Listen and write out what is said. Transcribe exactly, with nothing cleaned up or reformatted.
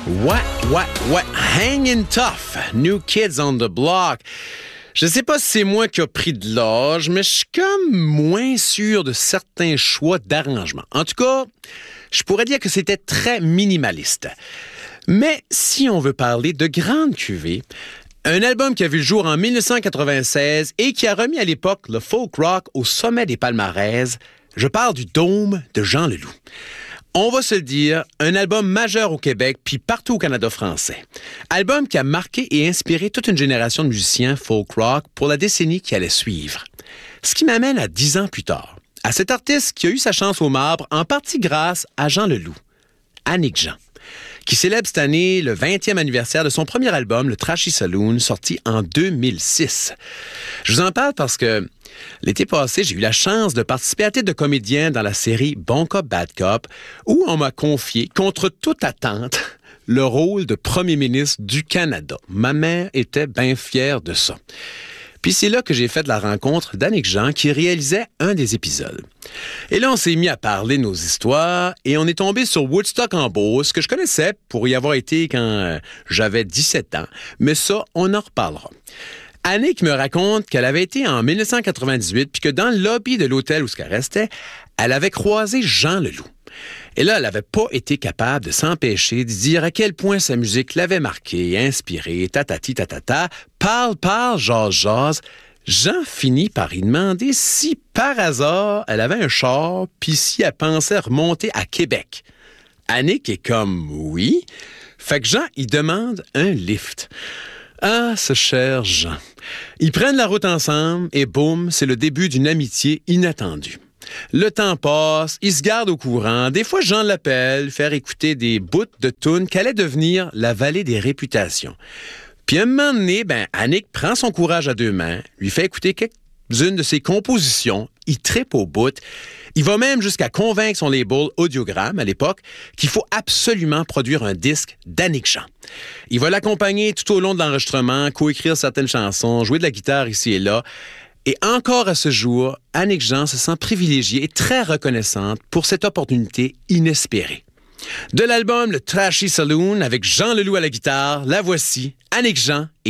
Ouais, ouais, ouais. Hanging tough. New Kids on the Block. Je sais pas si c'est moi qui a pris de l'âge, mais je suis comme moins sûr de certains choix d'arrangement. En tout cas, je pourrais dire que c'était très minimaliste. Mais si on veut parler de grande cuvée, un album qui a vu le jour en dix-neuf cent quatre-vingt-seize et qui a remis à l'époque le folk rock au sommet des palmarès, je parle du Dôme de Jean Leloup. On va se le dire, un album majeur au Québec puis partout au Canada français. Album qui a marqué et inspiré toute une génération de musiciens folk rock pour la décennie qui allait suivre. Ce qui m'amène à dix ans plus tard, à cet artiste qui a eu sa chance au marbre en partie grâce à Jean Leloup, Annick Jean, qui célèbre cette année le vingtième anniversaire de son premier album, le Trashy Saloon, sorti en deux mille six. Je vous en parle parce que l'été passé, j'ai eu la chance de participer à titre de comédien dans la série Bon Cop, Bad Cop, où on m'a confié, contre toute attente, le rôle de premier ministre du Canada. Ma mère était bien fière de ça. Puis c'est là que j'ai fait la rencontre d'Annick Jean qui réalisait un des épisodes. Et là, on s'est mis à parler de nos histoires et on est tombé sur Woodstock en Beauce, que je connaissais pour y avoir été quand euh, j'avais dix-sept ans. Mais ça, on en reparlera. Annick me raconte qu'elle avait été en dix-neuf cent quatre-vingt-dix-huit puis que dans le lobby de l'hôtel où elle restait, elle avait croisé Jean Leloup. Et là, elle n'avait pas été capable de s'empêcher de dire à quel point sa musique l'avait marqué, inspiré, tatati tatata, parle, parle, jase, jase. Jean finit par y demander si, par hasard, elle avait un char, puis si elle pensait remonter à Québec. Annick est comme « oui ». Fait que Jean, il demande un lift. Ah, ce cher Jean. Ils prennent la route ensemble et boum, c'est le début d'une amitié inattendue. Le temps passe, ils se gardent au courant. Des fois, Jean l'appelle, faire écouter des bouts de tunes qu'allait devenir la vallée des réputations. Puis un moment donné, ben, Annick prend son courage à deux mains, lui fait écouter quelques-unes de ses compositions, il trippe au bout. Il va même jusqu'à convaincre son label Audiogramme, à l'époque, qu'il faut absolument produire un disque d'Annick Jean. Il va l'accompagner tout au long de l'enregistrement, coécrire certaines chansons, jouer de la guitare ici et là. Et encore à ce jour, Annick Jean se sent privilégiée et très reconnaissante pour cette opportunité inespérée. De l'album Le Trashy Saloon avec Jean Leloup à la guitare, la voici, Annick Jean.